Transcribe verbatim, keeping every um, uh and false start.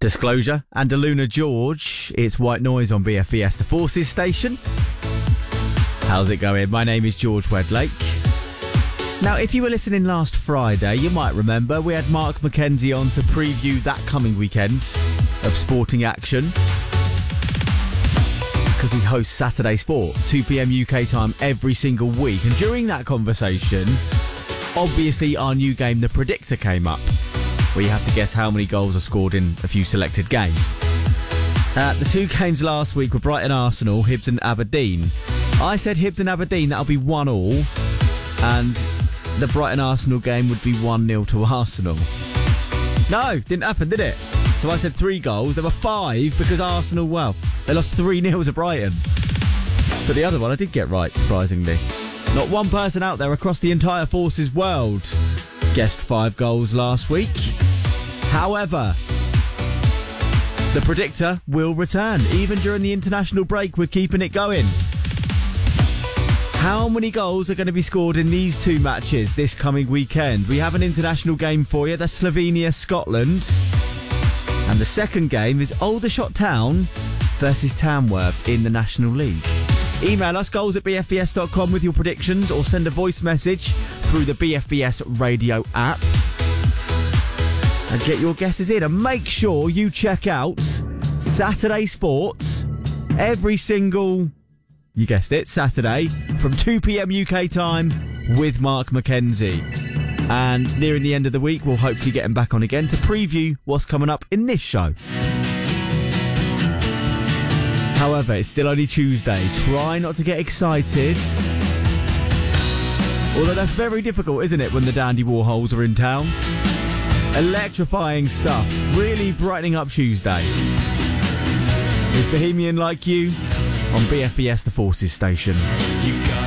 Disclosure and Aluna George. It's White Noise on B F B S, the Forces station. How's it going? My name is George Wedlake. Now, if you were listening last Friday, you might remember we had Mark McKenzie on to preview that coming weekend of sporting action, because he hosts Saturday Sport, two p.m. U K time every single week. And during that conversation, obviously our new game, The Predictor, came up, where you have to guess how many goals are scored in a few selected games. Uh, the two games last week were Brighton Arsenal, Hibs and Aberdeen. I said Hibs and Aberdeen, that'll be one all, and the Brighton Arsenal game would be one nil to Arsenal. No, didn't happen, did it? So I said three goals. There were five because Arsenal, well, they lost three nil to Brighton. But the other one I did get right, surprisingly. Not one person out there across the entire Forces world guessed five goals last week. However, the Predictor will return. Even during the international break, we're keeping it going. How many goals are going to be scored in these two matches this coming weekend? We have an international game for you. That's Slovenia-Scotland. And the second game is Aldershot Town versus Tamworth in the National League. Email us, goals at b f b s dot com, with your predictions, or send a voice message through the B F B S radio app. And get your guesses in. And make sure you check out Saturday Sports every single, you guessed it, Saturday from two p.m. U K time with Mark McKenzie. And nearing the end of the week, we'll hopefully get him back on again to preview what's coming up in this show. However, it's still only Tuesday. Try not to get excited. Although that's very difficult, isn't it, when the Dandy Warhols are in town? Electrifying stuff. Really brightening up Tuesday. Is Bohemian Like You on B F B S, the Forces station. You got